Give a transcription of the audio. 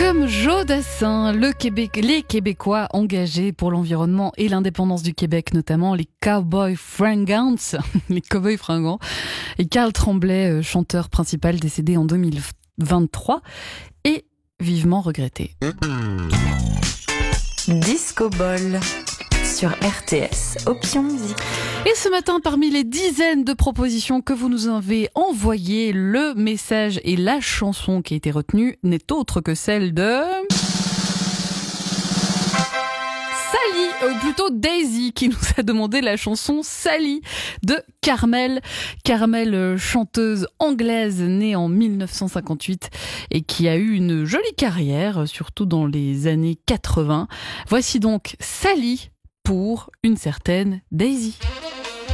Comme Joe Dassin, les Québécois engagés pour l'environnement et l'indépendance du Québec, notamment les Cowboys Fringants, les Cowboys Fringants, et Carl Tremblay, chanteur principal décédé en 2023 et vivement regretté. Disco Ball sur RTS, option musique. Et ce matin, parmi les dizaines de propositions que vous nous avez envoyées, le message et la chanson qui a été retenue n'est autre que celle de Sally, ou plutôt Daisy, qui nous a demandé la chanson Sally de Carmel. Carmel, chanteuse anglaise née en 1958 et qui a eu une jolie carrière, surtout dans les années 80. Voici donc Sally pour une certaine Daisy.